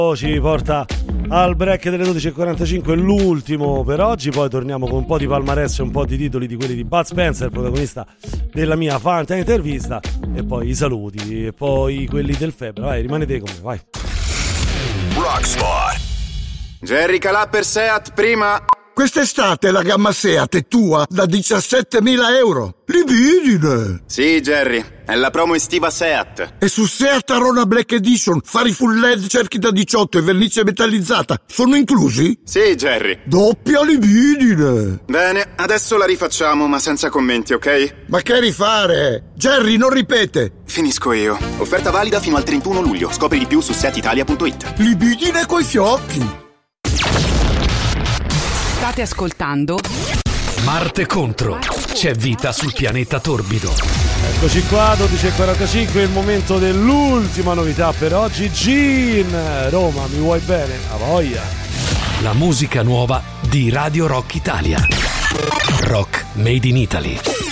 Ci porta al break delle 12.45, l'ultimo per oggi. Poi torniamo con un po' di palmarès e un po' di titoli di quelli di Bud Spencer, protagonista della mia fanta intervista, e poi i saluti e poi quelli del Febbre. Vai, rimanete con me, vai. Rockspot. Jerry Calà per Seat prima. Quest'estate la gamma Seat è tua da 17.000 euro. Libidine! Sì, Jerry, è la promo estiva Seat. E su Seat Arona Black Edition, fari full LED, cerchi da 18 e vernice metallizzata sono inclusi? Sì, Jerry. Doppia libidine! Bene, adesso la rifacciamo, ma senza commenti, ok? Ma che rifare? Jerry, non ripete! Finisco io. Offerta valida fino al 31 luglio. Scopri di più su seatitalia.it. Libidine coi fiocchi! State ascoltando Marte contro. C'è vita sul pianeta torbido. Eccoci qua, 12.45, il momento dell'ultima novità per oggi. Gin, Roma, mi vuoi bene? A voglia. La musica nuova di Radio Rock Italia. Rock Made in Italy.